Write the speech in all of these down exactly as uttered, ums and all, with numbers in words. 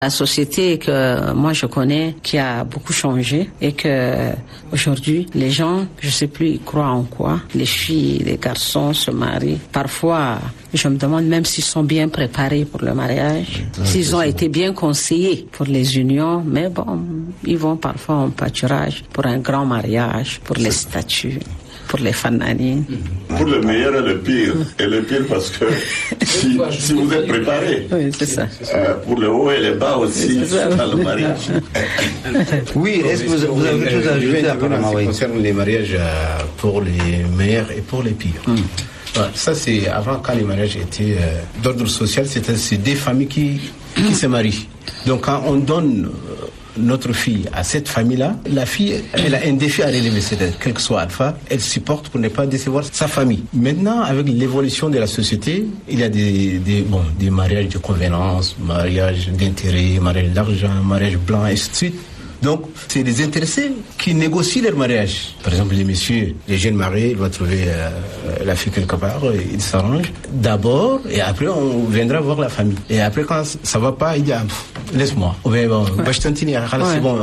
La société que moi je connais qui a beaucoup changé et que aujourd'hui les gens, je sais plus, ils croient en quoi. Les filles, les garçons se marient. Parfois, je me demande même s'ils sont bien préparés pour le mariage, ah, s'ils ont été bien conseillés pour les unions. Mais bon, ils vont parfois en pâturage pour un grand mariage, pour les statuts, pour les fananines. Pour le meilleur et le pire. Et le pire parce que si, si vous êtes préparé. Oui, c'est ça. Euh, pour le haut et le bas aussi, dans le mariage. Oui, est-ce que vous, vous avez tout ajouté apparemment, oui. Concernant les mariages euh, pour les meilleurs et pour les pires. Mm. Ouais, ça, c'est avant, quand les mariages étaient euh, d'ordre social, c'était c'est des familles qui, qui se marient. Donc, quand on donne euh, notre fille à cette famille-là, la fille, elle a un défi à relever, c'est-à-dire, quel que soit Alpha, elle supporte pour ne pas décevoir sa famille. Maintenant, avec l'évolution de la société, il y a des, des, bon, des mariages de convenance, mariages d'intérêt, mariages d'argent, mariages blancs, et ainsi de suite. Donc, c'est les intéressés qui négocient leur mariage. Par exemple, les messieurs, les jeunes mariés, ils vont trouver euh, la fille quelque part, ils s'arrangent d'abord, et après, on viendra voir la famille. Et après, quand ça va pas, il dit, ah, laisse-moi. Ou bien, bon, ouais. c'est bon,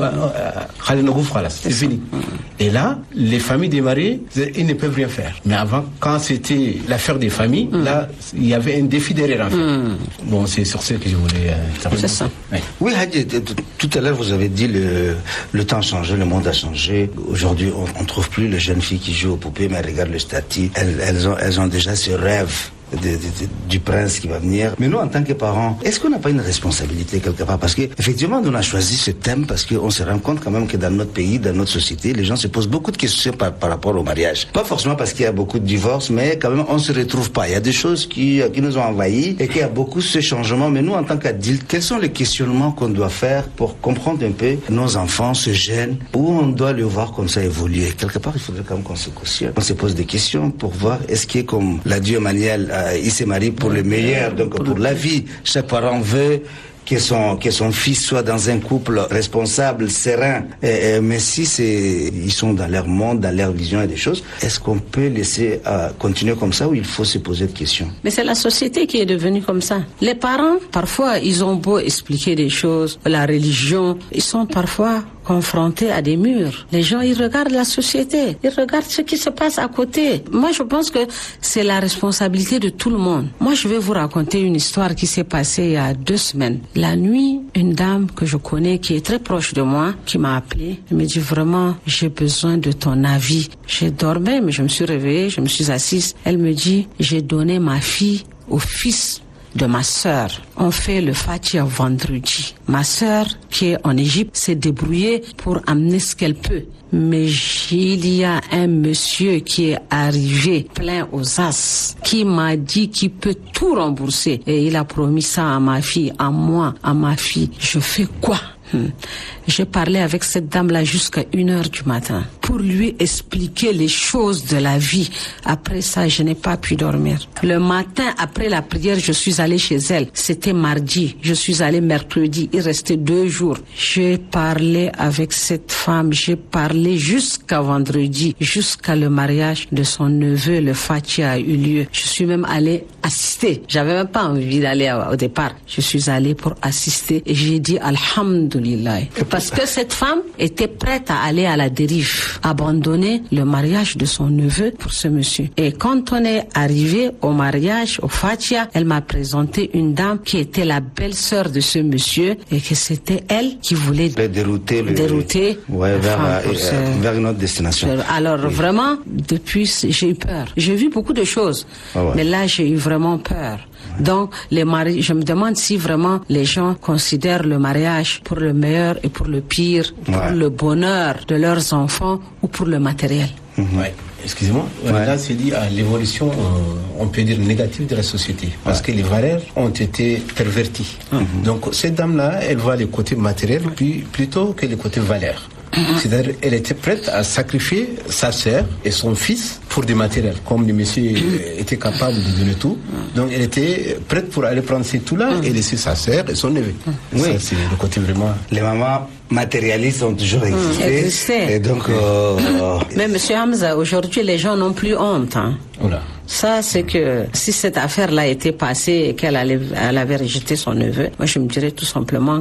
c'est fini. Et là, les familles des mariés, ils ne peuvent rien faire. Mais avant, quand c'était l'affaire des familles, mm. là, il y avait un défi derrière, en fait. Mm. Bon, c'est sur ce que je voulais euh, c'est ça. Oui, oui Hadi, tout à l'heure, vous avez dit Le, le temps a changé, le monde a changé. Aujourd'hui, on ne trouve plus les jeunes filles qui jouent aux poupées, mais elles regardent le statut. Elles, elles, ont, elles ont déjà ce rêve de, de, de, du prince qui va venir. Mais nous, en tant que parents, est-ce qu'on n'a pas une responsabilité quelque part? Parce qu'effectivement, on a choisi ce thème parce qu'on se rend compte quand même que dans notre pays, dans notre société, les gens se posent beaucoup de questions par, par rapport au mariage. Pas forcément parce qu'il y a beaucoup de divorces, mais quand même, on ne se retrouve pas. Il y a des choses qui, qui nous ont envahis et qu'il y a beaucoup de ce changement. Mais nous, en tant qu'adultes, quels sont les questionnements qu'on doit faire pour comprendre un peu nos enfants, ce jeune, où on doit le voir comme ça évoluer? Quelque part, il faudrait quand même qu'on se questionne. On se pose des questions pour voir est-ce qu'il est comme l'a dit Emmanuel, euh, il s'est marié pour le meilleur, donc pour la vie. Chaque parent veut que son, que son fils soit dans un couple responsable, serein. Et, et, mais si c'est, ils sont dans leur monde, dans leur vision et des choses, est-ce qu'on peut laisser euh, continuer comme ça ou il faut se poser des questions? Mais c'est la société qui est devenue comme ça. Les parents, parfois, ils ont beau expliquer des choses, la religion, ils sont parfois confrontés à des murs. Les gens, ils regardent la société, ils regardent ce qui se passe à côté. Moi, je pense que c'est la responsabilité de tout le monde. Moi, je vais vous raconter une histoire qui s'est passée il y a deux semaines. La nuit, une dame que je connais, qui est très proche de moi, qui m'a appelée, elle me dit vraiment, j'ai besoin de ton avis. J'ai dormi, mais je me suis réveillée, je me suis assise. Elle me dit, j'ai donné ma fille au fils de ma sœur. On fait le Fatiha vendredi. Ma sœur, qui est en Égypte, s'est débrouillée pour amener ce qu'elle peut. Mais il y a un monsieur qui est arrivé plein aux as, qui m'a dit qu'il peut tout rembourser. Et il a promis ça à ma fille, à moi, à ma fille. Je fais quoi? Hmm. J'ai parlé avec cette dame-là jusqu'à une heure du matin pour lui expliquer les choses de la vie. Après ça, je n'ai pas pu dormir. Le matin, après la prière, je suis allée chez elle. C'était mardi. Je suis allée mercredi. Il restait deux jours. J'ai parlé avec cette femme. J'ai parlé jusqu'à vendredi, jusqu'à le mariage de son neveu. Le Fatiha a eu lieu. Je suis même allée assister. J'avais même pas envie d'aller au départ. Je suis allée pour assister et j'ai dit Alhamdulillah. Parce que cette femme était prête à aller à la dérive, abandonner le mariage de son neveu pour ce monsieur. Et quand on est arrivé au mariage, au Fatiha, elle m'a présenté une dame qui était la belle-sœur de ce monsieur et que c'était elle qui voulait le dérouter, le... dérouter ouais, vers, euh, ce... vers une autre destination. Alors oui. Vraiment, depuis, j'ai eu peur. J'ai vu beaucoup de choses, ah ouais. Mais là, j'ai eu vraiment peur. Donc, les mari... je me demande si vraiment les gens considèrent le mariage pour le meilleur et pour le pire, pour ouais. le bonheur de leurs enfants ou pour le matériel. Mm-hmm. Oui, excusez-moi. Ouais. Là, c'est dit à l'évolution, euh, on peut dire négative de la société, parce ouais. que les valeurs ont été perverties. Mm-hmm. Donc, cette dame-là, elle voit les côtés matériels plus, plutôt que les côtés valeurs. C'est-à-dire qu'elle était prête à sacrifier sa sœur et son fils pour des matériels, comme le monsieur était capable de donner tout. Donc elle était prête pour aller prendre ces tout-là et laisser sa sœur et son neveu. Oui, ça, c'est le côté vraiment... Les mamans matérialistes ont toujours existé. Existé. Et donc... Euh... Mais monsieur Hamza, aujourd'hui, les gens n'ont plus honte. Hein. Oula. Ça, c'est que si cette affaire-là était passée et qu'elle allait, elle avait rejeté son neveu, moi je me dirais tout simplement